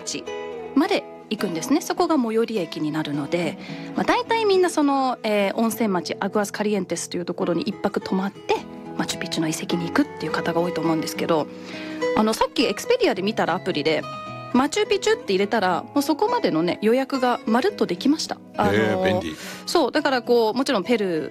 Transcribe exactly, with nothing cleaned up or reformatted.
町まで行くんですね。そこが最寄り駅になるので、まあ、大体みんなその、えー、温泉町アグアスカリエンテスというところに一泊泊まってマチュピチュの遺跡に行くっていう方が多いと思うんですけど、あのさっきエクスペディアで見たらアプリでマチュピチュって入れたらもうそこまでのね予約がまるっとできました。あのえー、便利。 そうだからこうもちろんペル